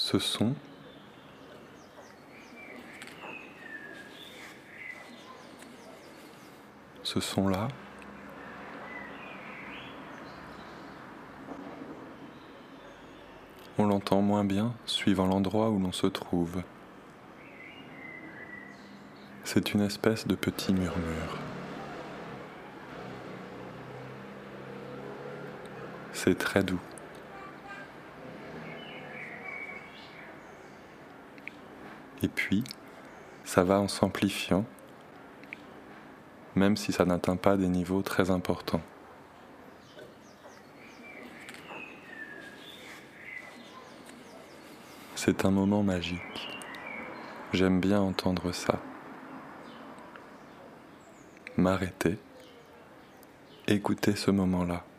ce son, ce son-là, on l'entend moins bien suivant l'endroit où l'on se trouve. C'est une espèce de petit murmure. C'est très doux. Et puis, ça va en s'amplifiant, même si ça n'atteint pas des niveaux très importants. C'est un moment magique. J'aime bien entendre ça. M'arrêter, écouter ce moment-là.